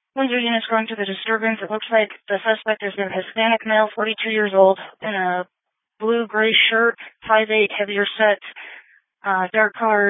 Windsor units going to the disturbance. It looks like the suspect is a Hispanic male, 42 years old, in a blue-gray shirt, 5'8", heavier set, dark colored